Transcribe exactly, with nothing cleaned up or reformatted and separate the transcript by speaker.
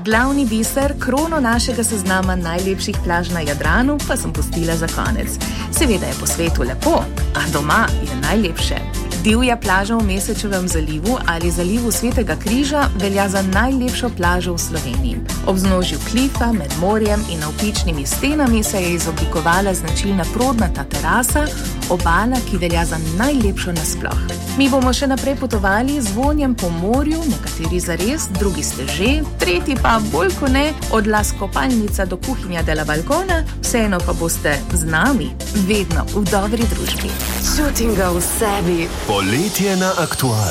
Speaker 1: Glavni biser, krono našega seznama najlepših plaž na Jadranu, pa sem pustila za konec. Seveda je po svetu lepo, a doma je najlepše. Divja plaža v Mesečevem zalivu ali zalivu Svetega križa velja za najlepšo plažo v Sloveniji. Ob vznožju klifa, med morjem in navpičnimi stenami se je izoblikovala značilna prodnata terasa, obala, ki velja za najlepšo nasploh. Mi bomo še naprej potovali z vonjem po morju, nekateri zares, drugi ste že, tretji pa bolj ko ne, od Las Kopalnica do kuhinja de la Balcona, vseeno pa boste z nami, vedno v dobri družbi.
Speaker 2: Čutim ga v sebi.
Speaker 3: Poletje na Aktualu.